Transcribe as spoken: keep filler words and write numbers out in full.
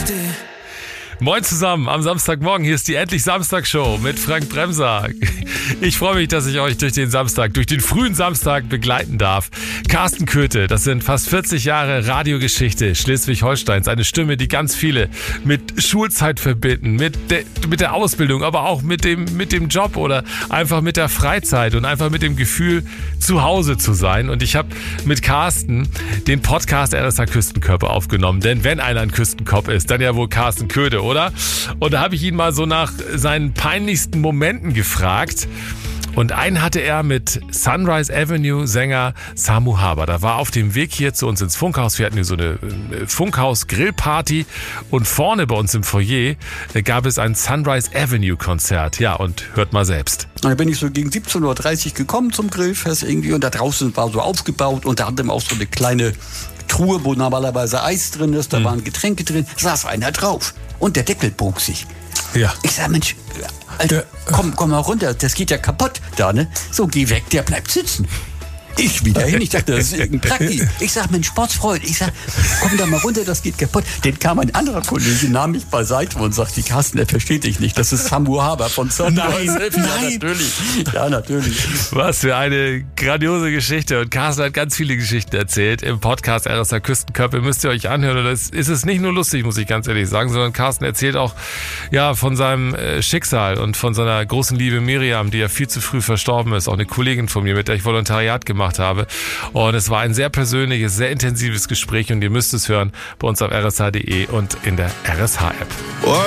Moin zusammen am Samstagmorgen, hier ist die Endlich Samstag-Show mit Frank Bremser. Ich freue mich, dass ich euch durch den Samstag, durch den frühen Samstag begleiten darf. Carsten Köthe, das sind fast vierzig Jahre Radiogeschichte Schleswig-Holsteins. Eine Stimme, die ganz viele mit Schulzeit verbinden, mit, de, mit der Ausbildung, aber auch mit dem, mit dem Job oder einfach mit der Freizeit und einfach mit dem Gefühl, zu Hause zu sein. Und ich habe mit Carsten den Podcast R S H Küstenkörper aufgenommen. Denn wenn einer ein Küstenkopf ist, dann ja wohl Carsten Köthe, oder? Und da habe ich ihn mal so nach seinen peinlichsten Momenten gefragt. Und einen hatte er mit Sunrise Avenue Sänger Samu Haber. Da war auf dem Weg hier zu uns ins Funkhaus. Wir hatten hier so eine Funkhaus-Grillparty. Und vorne bei uns im Foyer gab es ein Sunrise Avenue Konzert. Ja, und hört mal selbst. Da bin ich so gegen siebzehn Uhr dreißig gekommen zum Grillfest irgendwie. Und da draußen war so aufgebaut. Unter anderem auch so eine kleine Truhe, wo normalerweise Eis drin ist. Da hm. waren Getränke drin. Da saß einer drauf. Und der Deckel bog sich. Ja. Ich sag, Mensch, Alter, komm, komm mal runter, das geht ja kaputt da, ne? So, geh weg, der bleibt sitzen. Ich wieder hin, ich dachte, das ist ein Prakti. Ich sag, Mensch, Sportsfreund, ich sag, komm da mal runter, das geht kaputt. Den kam ein anderer Kollege, nahm mich beiseite und sagte, Carsten, der versteht dich nicht, das ist Samu Haber von Sunrise. Nein, ja, nein. natürlich, ja, natürlich. Was für eine grandiose Geschichte. Und Carsten hat ganz viele Geschichten erzählt im Podcast R S H Küstenkörper. Müsst ihr euch anhören. Und das ist es nicht nur lustig, muss ich ganz ehrlich sagen, sondern Carsten erzählt auch ja von seinem äh, Schicksal und von seiner großen Liebe Miriam, die ja viel zu früh verstorben ist. Auch eine Kollegin von mir, mit der ich Volontariat gemacht habe. Und es war ein sehr persönliches, sehr intensives Gespräch und ihr müsst es hören bei uns auf r s h punkt d e und in der R S H App.